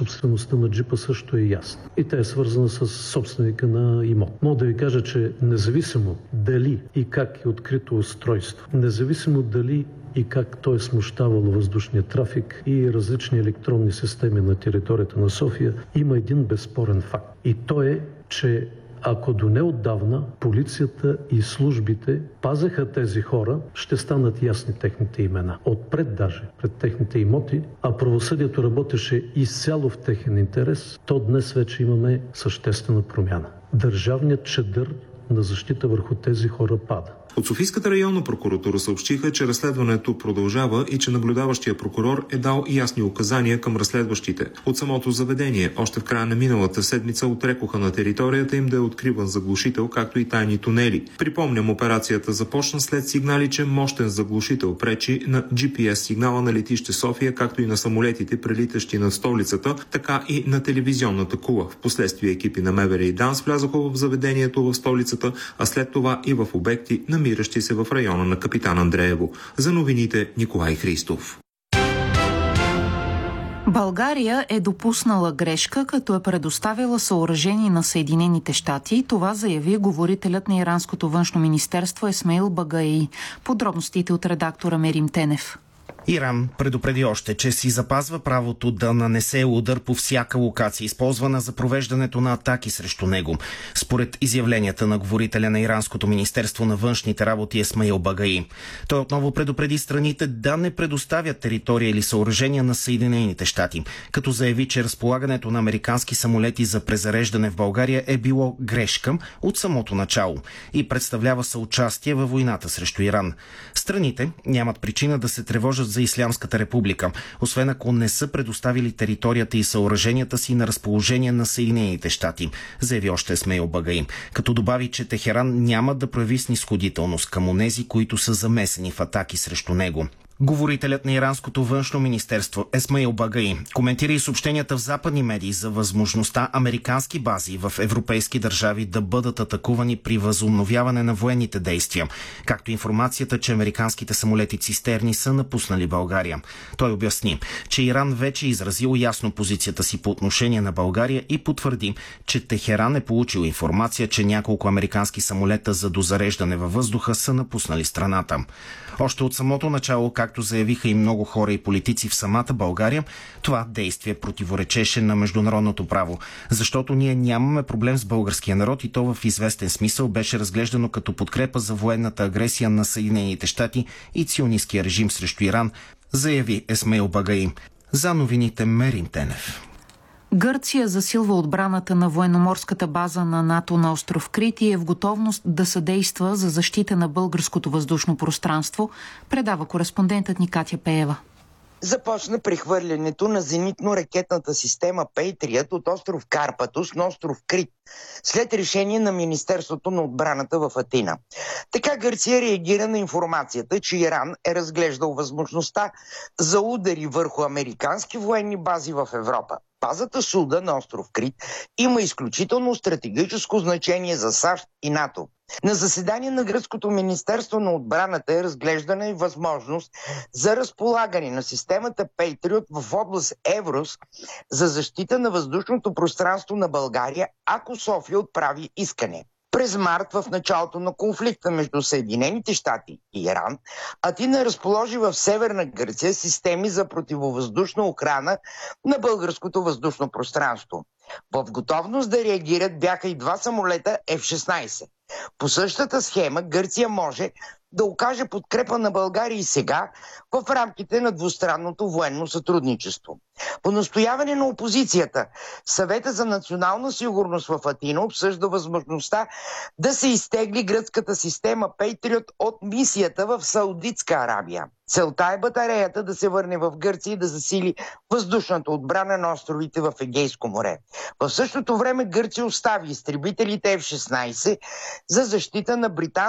собствеността на джипа също е ясна. И тя е свързана с собственика на имот. Мога да ви кажа, че независимо дали и как е открито устройство, независимо дали и как то е смущавало въздушния трафик и различни електронни системи на територията на София, има един безспорен факт. И то е, че ако до неотдавна полицията и службите пазеха тези хора, ще станат ясни техните имена. Отпред даже, пред техните имоти, а правосъдието работеше изцяло в техен интерес, то днес вече имаме съществена промяна. Държавният чадър на защита върху тези хора пада. От Софийската районна прокуратура съобщиха, че разследването продължава и че наблюдаващия прокурор е дал ясни указания към разследващите. От самото заведение, още в края на миналата седмица, отрекоха на територията им да е откриван заглушител, както и тайни тунели. Припомням, операцията започна след сигнали, че мощен заглушител пречи на GPS сигнала на летище София, както и на самолетите, прелитащи над столицата, така и на телевизионната кула. Впоследствие екипи на МВР и ДАНС влязоха в заведението в столицата, а след това и в обекти, намиращи се в района на Капитан Андреево. За новините Николай Христов. България е допуснала грешка, като е предоставила съоръжение на Съединените щати. Това заяви говорителят на Иранското външно министерство Есмаил Багаи. Подробностите от редактора Мерим Тенев. Иран предупреди още, че си запазва правото да нанесе удар по всяка локация, използвана за провеждането на атаки срещу него. Според изявленията на говорителя на Иранското министерство на външните работи Есмаил Багаи. Той отново предупреди страните да не предоставят територия или съоръжения на Съединените щати, като заяви, че разполагането на американски самолети за презареждане в България е било грешка от самото начало и представлява съучастие във войната срещу Иран. Страните нямат причина да се тревожат за Ислямската република, освен ако не са предоставили територията и съоръженията си на разположение на Съединените щати, заяви още Есмаил Багаи, като добави, че Техеран няма да прояви снисходителност към онези, които са замесени в атаки срещу него. Говорителят на Иранското външно министерство Есмаил Багаи коментира и съобщенията в западни медии за възможността американски бази в европейски държави да бъдат атакувани при възобновяване на военните действия, както информацията, че американските самолети цистерни са напуснали България. Той обясни, че Иран вече изразил ясно позицията си по отношение на България и потвърди, че Техеран е получил информация, че няколко американски самолета за дозареждане във въздуха са напуснали страната. Още от самото начало, както заявиха и много хора и политици в самата България, това действие противоречеше на международното право, защото ние нямаме проблем с българския народ и то в известен смисъл беше разглеждано като подкрепа за военната агресия на Съединените щати и ционистския режим срещу Иран, заяви Есмаил Багаи. За новините Мерим Тенев. Гърция засилва отбраната на военноморската база на НАТО на остров Крит и е в готовност да съдейства за защита на българското въздушно пространство, предава кореспондентът ни Катя Пеева. Започна прехвърлянето на зенитно-ракетната система Patriot от остров Карпатос на остров Крит, след решение на Министерството на отбраната в Атина. Така Гърция реагира на информацията, че Иран е разглеждал възможността за удари върху американски военни бази в Европа. Базата Суда на остров Крит има изключително стратегическо значение за САЩ и НАТО. На заседание на Гръцкото министерство на отбраната е разглеждана и възможност за разполагане на системата Patriot в област Еврос за защита на въздушното пространство на България, ако София отправи искане. През март, в началото на конфликта между Съединените щати и Иран, Атина разположи в Северна Гърция системи за противовъздушна охрана на българското въздушно пространство. В готовност да реагират бяха и 2 самолета F-16. По същата схема Гърция може да окаже подкрепа на България и сега в рамките на двустранното военно сътрудничество. По настояване на опозицията, Съвета за национална сигурност в Атина обсъжда възможността да се изтегли гръцката система Patriot от мисията в Саудитска Арабия. Целта е батареята да се върне в Гърция и да засили въздушната отбрана на островите в Егейско море. В същото време Гърция остави изтребителите F-16 за защита на британските